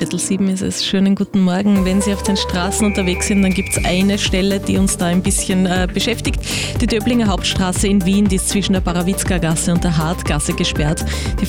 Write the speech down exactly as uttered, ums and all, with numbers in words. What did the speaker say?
Viertel sieben ist es. Schönen guten Morgen. Wenn Sie auf den Straßen unterwegs sind, dann gibt es eine Stelle, die uns da ein bisschen äh, beschäftigt. Die Döblinger Hauptstraße in Wien, die ist zwischen der Barawitzka-Gasse und der Hartgasse gesperrt. Die